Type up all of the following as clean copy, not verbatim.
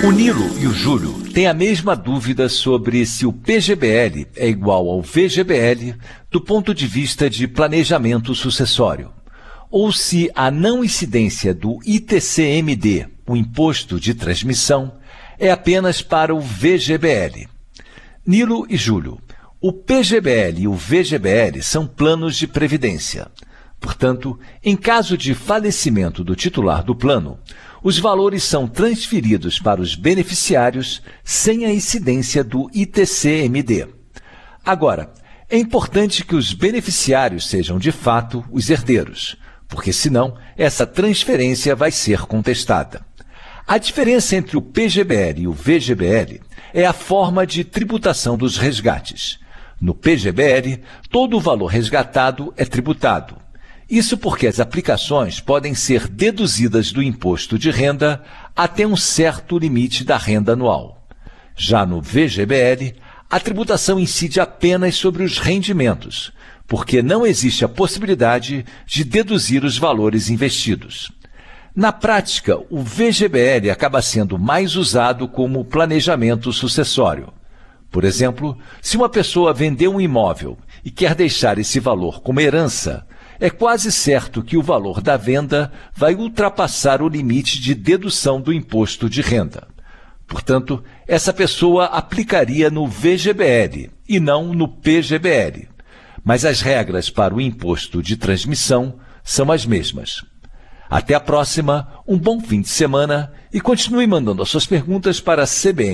O Nilo e o Júlio têm a mesma dúvida sobre se o PGBL é igual ao VGBL do ponto de vista de planejamento sucessório, ou se a não incidência do ITCMD, o Imposto de Transmissão, é apenas para o VGBL. Nilo e Júlio, o PGBL e o VGBL são planos de previdência. Portanto, em caso de falecimento do titular do plano, os valores são transferidos para os beneficiários sem a incidência do ITCMD. Agora, é importante que os beneficiários sejam de fato os herdeiros, porque senão essa transferência vai ser contestada. A diferença entre o PGBL e o VGBL é a forma de tributação dos resgates. No PGBL, todo o valor resgatado é tributado. Isso porque as aplicações podem ser deduzidas do imposto de renda até um certo limite da renda anual. Já no VGBL, a tributação incide apenas sobre os rendimentos, porque não existe a possibilidade de deduzir os valores investidos. Na prática, o VGBL acaba sendo mais usado como planejamento sucessório. Por exemplo, se uma pessoa vendeu um imóvel e quer deixar esse valor como herança, é quase certo que o valor da venda vai ultrapassar o limite de dedução do imposto de renda. Portanto, essa pessoa aplicaria no VGBL e não no PGBL. Mas as regras para o imposto de transmissão são as mesmas. Até a próxima, um bom fim de semana e continue mandando as suas perguntas para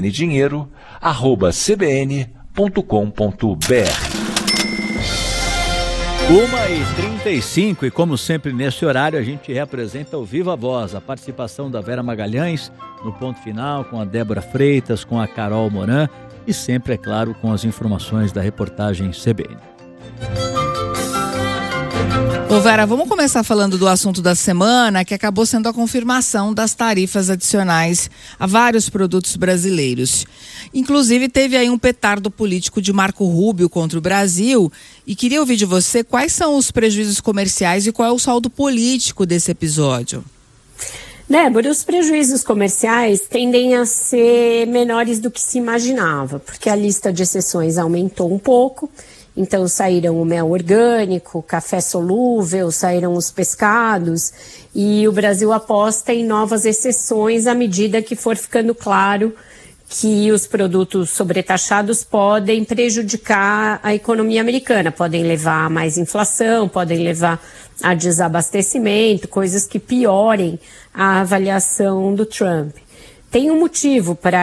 cbndinheiro@cbn.com.br. 1h35 e como sempre nesse horário a gente reapresenta o Viva Voz, a participação da Vera Magalhães no ponto final, com a Débora Freitas, com a Carol Moran e sempre, é claro, com as informações da reportagem CBN. Ô Vera, vamos começar falando do assunto da semana, que acabou sendo a confirmação das tarifas adicionais a vários produtos brasileiros. Inclusive, teve aí um petardo político de Marco Rubio contra o Brasil. E queria ouvir de você quais são os prejuízos comerciais e qual é o saldo político desse episódio. Débora, os prejuízos comerciais tendem a ser menores do que se imaginava, porque a lista de exceções aumentou um pouco. Então saíram o mel orgânico, o café solúvel, saíram os pescados e o Brasil aposta em novas exceções à medida que for ficando claro que os produtos sobretaxados podem prejudicar a economia americana, podem levar a mais inflação, podem levar a desabastecimento, coisas que piorem a avaliação do Trump. Tem um motivo para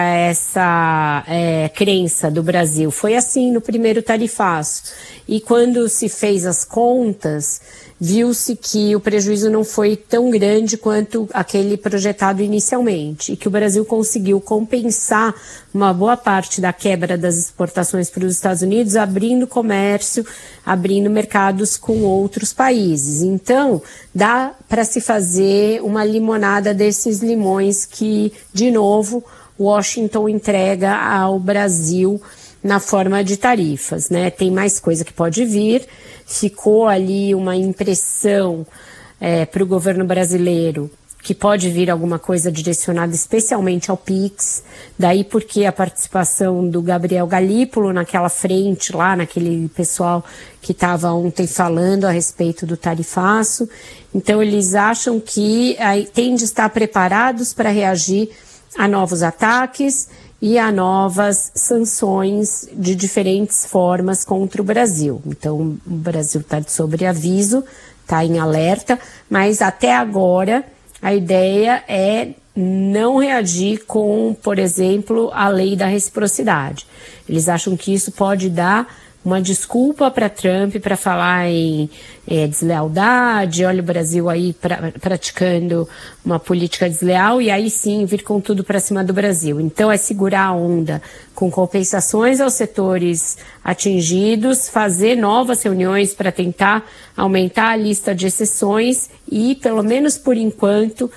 essa crença do Brasil. Foi assim no primeiro tarifaço. E quando se fez as contas, viu-se que o prejuízo não foi tão grande quanto aquele projetado inicialmente. E que o Brasil conseguiu compensar uma boa parte da quebra das exportações para os Estados Unidos, abrindo comércio, abrindo mercados com outros países. Então, dá para se fazer uma limonada desses limões que, de novo, Washington entrega ao Brasil na forma de tarifas, né? Tem mais coisa que pode vir. Ficou ali uma impressão para o governo brasileiro que pode vir alguma coisa direcionada especialmente ao PIX, daí porque a participação do Gabriel Galípolo naquela frente lá, naquele pessoal que estava ontem falando a respeito do tarifaço. Então eles acham que têm de estar preparados para reagir a novos ataques e a novas sanções de diferentes formas contra o Brasil. Então o Brasil está de sobreaviso, está em alerta, mas até agora a ideia é não reagir com, por exemplo, a lei da reciprocidade. Eles acham que isso pode dar uma desculpa para Trump para falar em deslealdade, olha o Brasil aí praticando uma política desleal e aí sim vir com tudo para cima do Brasil. Então é segurar a onda com compensações aos setores atingidos, fazer novas reuniões para tentar aumentar a lista de exceções e, pelo menos por enquanto,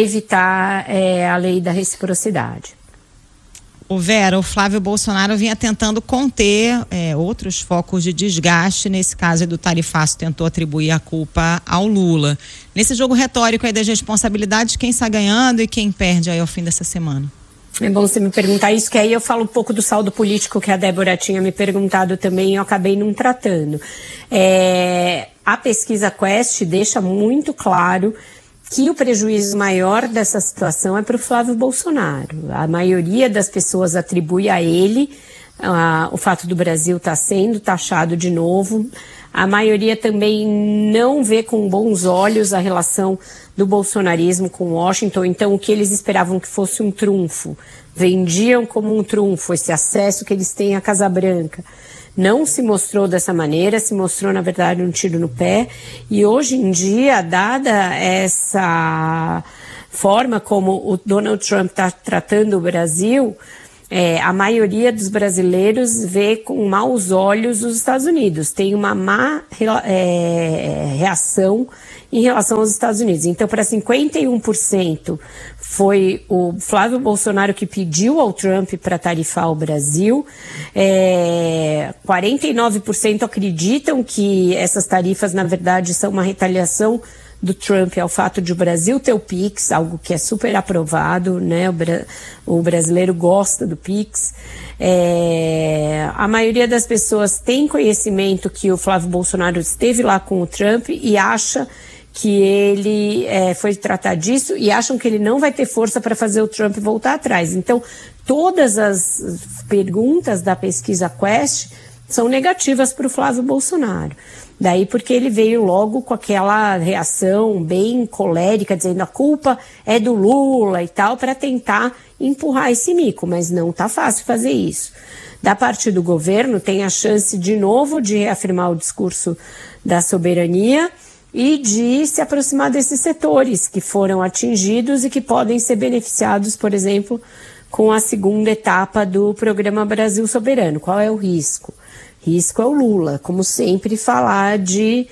evitar a lei da reciprocidade. O Vera, o Flávio Bolsonaro vinha tentando conter outros focos de desgaste. Nesse caso do tarifaço, tentou atribuir a culpa ao Lula. Nesse jogo retórico aí das responsabilidades, quem está ganhando e quem perde aí ao fim dessa semana? É bom você me perguntar isso, que aí eu falo um pouco do saldo político que a Débora tinha me perguntado também e eu acabei não tratando. A pesquisa Quest deixa muito claro que o prejuízo maior dessa situação é para o Flávio Bolsonaro. A maioria das pessoas atribui a ele o fato do Brasil estar sendo taxado de novo. A maioria também não vê com bons olhos a relação do bolsonarismo com Washington, então o que eles esperavam que fosse um trunfo, vendiam como um trunfo esse acesso que eles têm à Casa Branca. Não se mostrou dessa maneira, se mostrou, na verdade, um tiro no pé. E hoje em dia, dada essa forma como o Donald Trump está tratando o Brasil, a maioria dos brasileiros vê com maus olhos os Estados Unidos. Tem uma má reação em relação aos Estados Unidos. Então, para 51%, foi o Flávio Bolsonaro que pediu ao Trump para tarifar o Brasil. 49% acreditam que essas tarifas, na verdade, são uma retaliação do Trump ao fato de o Brasil ter o PIX, algo que é super aprovado, né? O brasileiro gosta do PIX. A maioria das pessoas tem conhecimento que o Flávio Bolsonaro esteve lá com o Trump e acha que ele foi tratar disso e acham que ele não vai ter força para fazer o Trump voltar atrás. Então, todas as perguntas da pesquisa Quest são negativas para o Flávio Bolsonaro. Daí porque ele veio logo com aquela reação bem colérica, dizendo a culpa é do Lula e tal, para tentar empurrar esse mico, mas não está fácil fazer isso. Da parte do governo, tem a chance de novo de reafirmar o discurso da soberania e de se aproximar desses setores que foram atingidos e que podem ser beneficiados, por exemplo, com a segunda etapa do programa Brasil Soberano. Qual é o risco? Risco é o Lula, como sempre, falar de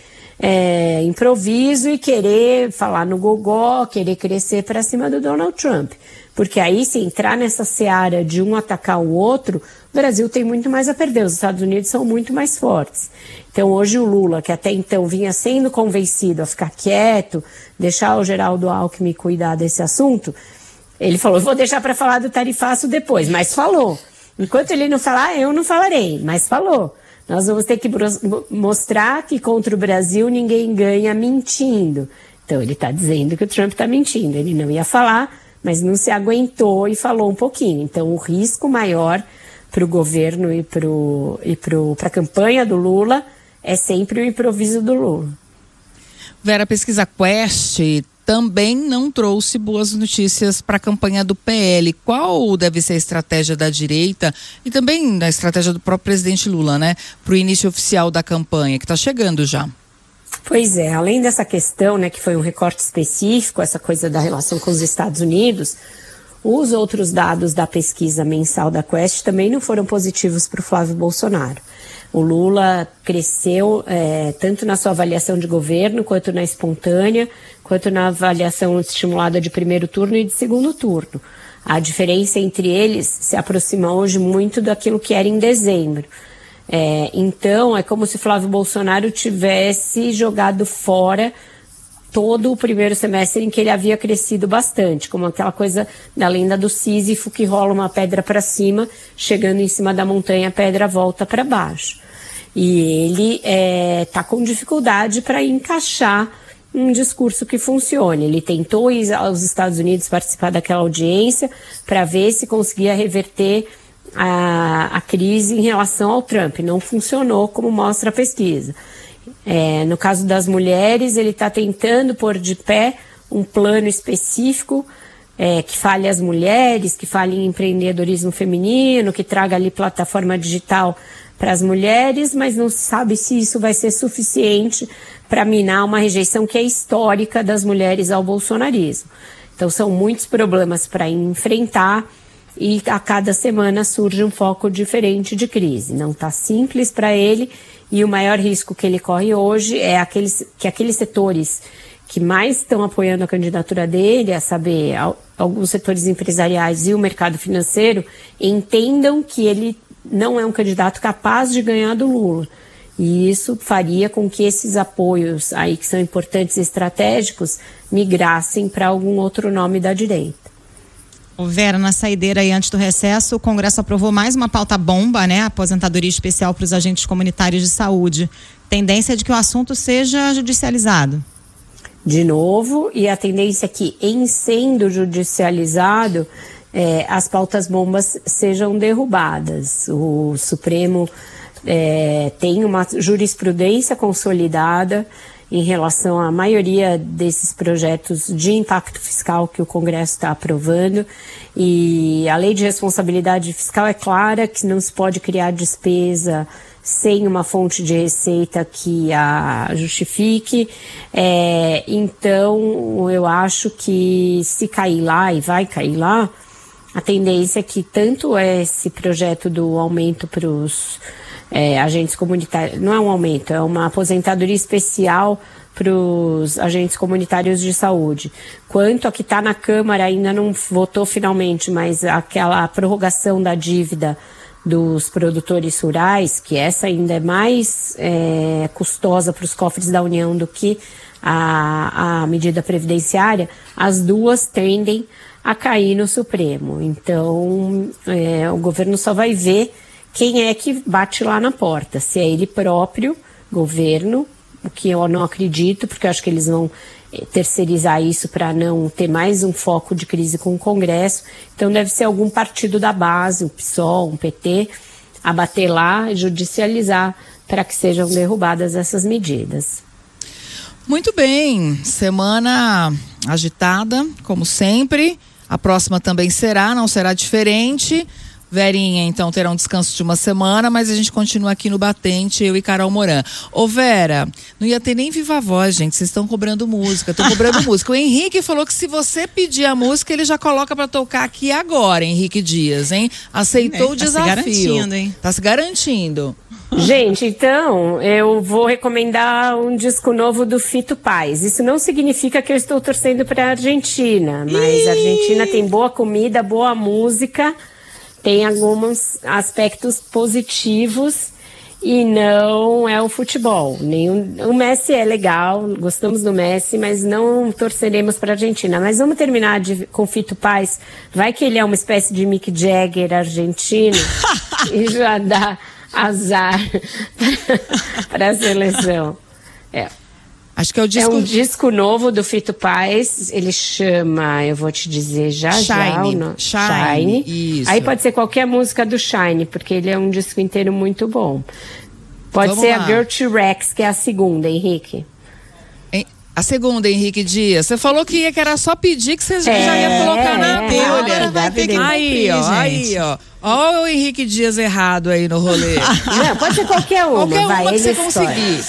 improviso e querer falar no gogó, querer crescer para cima do Donald Trump. Porque aí, se entrar nessa seara de um atacar o outro, o Brasil tem muito mais a perder, os Estados Unidos são muito mais fortes. Então, hoje o Lula, que até então vinha sendo convencido a ficar quieto, deixar o Geraldo Alckmin cuidar desse assunto, ele falou, vou deixar para falar do tarifaço depois, mas falou. Enquanto ele não falar, eu não falarei, mas falou. Nós vamos ter que mostrar que contra o Brasil ninguém ganha mentindo. Então ele está dizendo que o Trump está mentindo. Ele não ia falar, mas não se aguentou e falou um pouquinho. Então o risco maior para o governo e para a campanha do Lula é sempre o improviso do Lula. Vera, a pesquisa Quest também não trouxe boas notícias para a campanha do PL. Qual deve ser a estratégia da direita e também a estratégia do próprio presidente Lula, né, para o início oficial da campanha, que está chegando já? Pois é, além dessa questão, né, que foi um recorte específico, essa coisa da relação com os Estados Unidos, os outros dados da pesquisa mensal da Quest também não foram positivos para o Flávio Bolsonaro. O Lula cresceu tanto na sua avaliação de governo, quanto na espontânea, quanto na avaliação estimulada de primeiro turno e de segundo turno. A diferença entre eles se aproxima hoje muito daquilo que era em dezembro. Então, é como se Flávio Bolsonaro tivesse jogado fora todo o primeiro semestre em que ele havia crescido bastante, como aquela coisa da lenda do Sísifo, que rola uma pedra para cima, chegando em cima da montanha, a pedra volta para baixo. E ele está com dificuldade para encaixar um discurso que funcione. Ele tentou ir aos Estados Unidos participar daquela audiência para ver se conseguia reverter a crise em relação ao Trump. Não funcionou, como mostra a pesquisa. No caso das mulheres, ele está tentando pôr de pé um plano específico que fale às mulheres, que fale em empreendedorismo feminino, que traga ali plataforma digital para as mulheres, mas não se sabe se isso vai ser suficiente para minar uma rejeição que é histórica das mulheres ao bolsonarismo. Então são muitos problemas para enfrentar e a cada semana surge um foco diferente de crise. Não está simples para ele e o maior risco que ele corre hoje é que aqueles setores que mais estão apoiando a candidatura dele, a saber, alguns setores empresariais e o mercado financeiro, entendam que ele não é um candidato capaz de ganhar do Lula. E isso faria com que esses apoios aí que são importantes e estratégicos migrassem para algum outro nome da direita. Vera, na saideira aí antes do recesso, o Congresso aprovou mais uma pauta bomba, né? Aposentadoria especial para os agentes comunitários de saúde. Tendência de que o assunto seja judicializado. De novo, e a tendência é que, em sendo judicializado, as pautas bombas sejam derrubadas. O Supremo tem uma jurisprudência consolidada em relação à maioria desses projetos de impacto fiscal que o Congresso está aprovando, e a lei de responsabilidade fiscal é clara que não se pode criar despesa sem uma fonte de receita que a justifique. Então eu acho que se cair lá, e vai cair lá, a tendência é que tanto esse projeto do aumento para os agentes comunitários, não é um aumento, é uma aposentadoria especial para os agentes comunitários de saúde, quanto a que está na Câmara, ainda não votou finalmente, mas aquela prorrogação da dívida dos produtores rurais, que essa ainda é mais custosa para os cofres da União do que a medida previdenciária, as duas tendem a cair no Supremo. Então, o governo só vai ver quem é que bate lá na porta, se é ele próprio, governo, o que eu não acredito, porque eu acho que eles vão terceirizar isso para não ter mais um foco de crise com o Congresso. Então deve ser algum partido da base, um PSOL, um PT, a bater lá e judicializar para que sejam derrubadas essas medidas. Muito bem, semana agitada, como sempre. A próxima também não será diferente. Verinha, então, terá um descanso de uma semana, mas a gente continua aqui no Batente, eu e Carol Moran. Ô Vera, não ia ter nem Viva Voz, gente, vocês estão cobrando música, estão cobrando música. O Henrique falou que se você pedir a música, ele já coloca pra tocar aqui agora, Henrique Dias, hein? Aceitou o desafio. Tá se garantindo, hein? Tá se garantindo. Gente, então, eu vou recomendar um disco novo do Fito Paz. Isso não significa que eu estou torcendo pra Argentina, mas a Argentina tem boa comida, boa música, tem alguns aspectos positivos e não é o futebol. O Messi é legal, gostamos do Messi, mas não torceremos para a Argentina. Mas vamos terminar com Fito Paz. Vai que ele é uma espécie de Mick Jagger argentino e já dá azar para a seleção. Acho que é o disco... É um disco novo do Fito Paz, ele chama, eu vou te dizer já. Shine. Isso. Aí pode ser qualquer música do Shine, porque ele é um disco inteiro muito bom. Pode Vamos ser lá. a Girl T-Rex, que é a segunda, Henrique. A segunda, Henrique Dias. Você falou que era só pedir que você já ia colocar na pilha. Agora vai ter que Aí, ó. Ó o Henrique Dias errado aí no rolê. Não, pode ser qualquer uma, Qualquer vai, uma que ele você escolhe. conseguir.